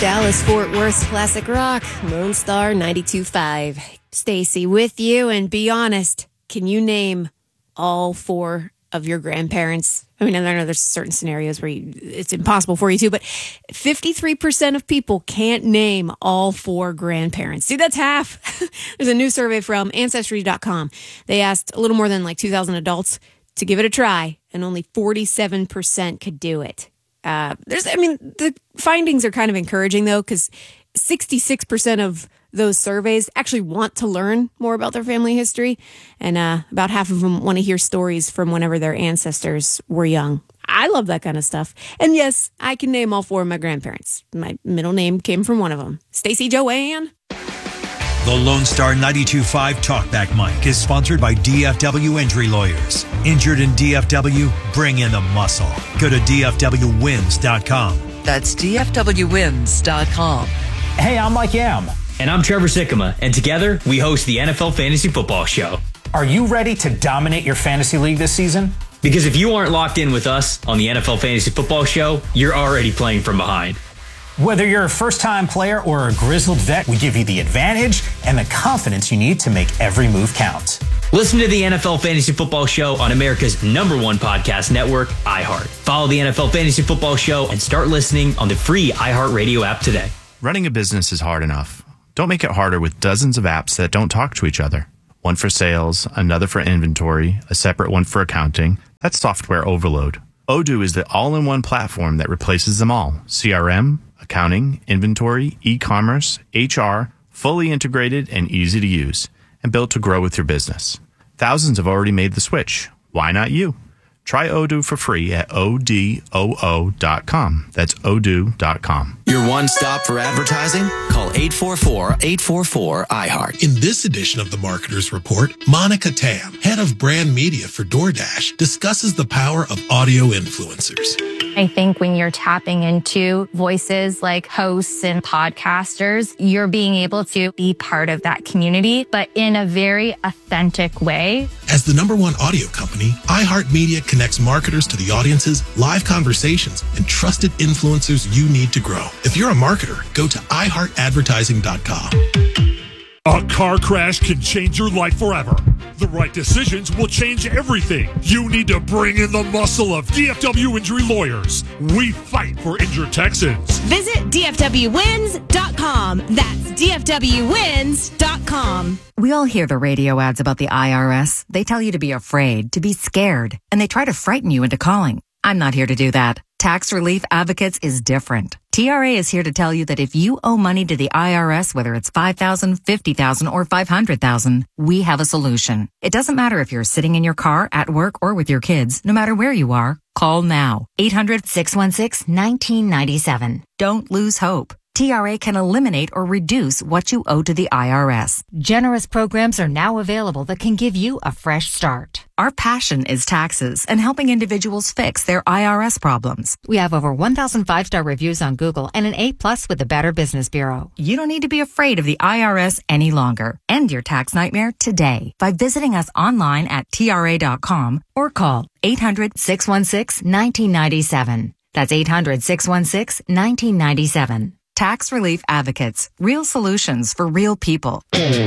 Dallas-Fort Worth's classic rock, Lone Star 92.5. Stacy with you, and be honest, can you name all four of your grandparents? I mean, I know there's certain scenarios where it's impossible for you to, but 53% of people can't name all four grandparents. See, that's half. There's a new survey from Ancestry.com. They asked a little more than 2,000 adults to give it a try, and only 47% could do it. The findings are kind of encouraging, though, because 66% of those surveys actually want to learn more about their family history, and about half of them want to hear stories from whenever their ancestors were young. I love that kind of stuff. And yes, I can name all four of my grandparents. My middle name came from one of them, Stacy Joanne. The Lone Star 92.5 Talkback Mic is sponsored by DFW Injury Lawyers. Injured in DFW? Bring in the muscle. Go to DFWwins.com. That's DFWwins.com. Hey, I'm Mike Yam. And I'm Trevor Sikkema, and together we host the NFL Fantasy Football Show. Are you ready to dominate your fantasy league this season? Because if you aren't locked in with us on the NFL Fantasy Football Show, you're already playing from behind. Whether you're a first-time player or a grizzled vet, we give you the advantage and the confidence you need to make every move count. Listen to the NFL Fantasy Football Show on America's #1 podcast network, iHeart. Follow the NFL Fantasy Football Show and start listening on the free iHeartRadio app today. Running a business is hard enough. Don't make it harder with dozens of apps that don't talk to each other. One for sales, another for inventory, a separate one for accounting. That's software overload. Odoo is the all-in-one platform that replaces them all. CRM, accounting, inventory, e-commerce, HR, fully integrated and easy to use, and built to grow with your business. Thousands have already made the switch. Why not you? Try Odoo for free at odoo.com. That's odoo.com. Your one-stop for advertising? Call 844-844-iHeart. In this edition of the Marketer's Report, Monica Tam, head of brand media for DoorDash, discusses the power of audio influencers. I think when you're tapping into voices like hosts and podcasters, you're being able to be part of that community, but in a very authentic way. As the #1 audio company, iHeartMedia connects marketers to the audiences, live conversations, and trusted influencers you need to grow. If you're a marketer, go to iHeartAdvertising.com. A car crash can change your life forever. The right decisions will change everything. You need to bring in the muscle of DFW Injury Lawyers. We fight for injured Texans. Visit DFWwins.com. That's DFWwins.com. We all hear the radio ads about the IRS. They tell you to be afraid, to be scared, and they try to frighten you into calling. I'm not here to do that. Tax Relief Advocates is different. TRA is here to tell you that if you owe money to the IRS, whether it's $5,000, $50,000, or $500,000, we have a solution. It doesn't matter if you're sitting in your car, at work, or with your kids. No matter where you are, call now. 800-616-1997. Don't lose hope. TRA can eliminate or reduce what you owe to the IRS. Generous programs are now available that can give you a fresh start. Our passion is taxes and helping individuals fix their IRS problems. We have over 1,000 5-star reviews on Google and an A+ with the Better Business Bureau. You don't need to be afraid of the IRS any longer. End your tax nightmare today by visiting us online at TRA.com or call 800-616-1997. That's 800-616-1997. Tax Relief Advocates. Real solutions for real people.